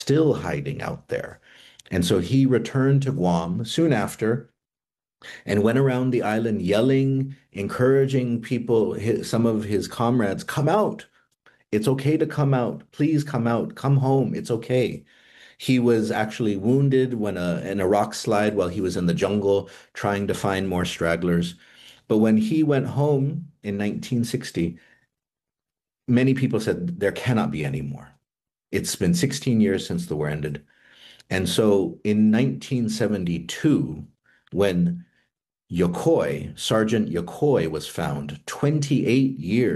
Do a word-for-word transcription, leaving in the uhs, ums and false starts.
still hiding out there. And so he returned to Guam soon after and went around the island yelling, encouraging people, his, some of his comrades, come out. It's okay to come out. Please come out. Come home. It's okay. He was actually wounded when a, in a rock slide while he was in the jungle trying to find more stragglers. But when he went home in nineteen sixty, many people said there cannot be any more. It's been sixteen years since the war ended. And so in nineteen seventy-two, when Yokoi, Sergeant Yokoi was found twenty-eight years